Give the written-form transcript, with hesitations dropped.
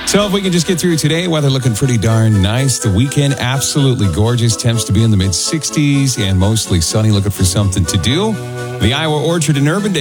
So if we can just get through today, weather looking pretty darn nice. The weekend, absolutely gorgeous. Temps to be in the mid-60s and mostly sunny, looking for something to do. The Iowa Orchard and Urban Day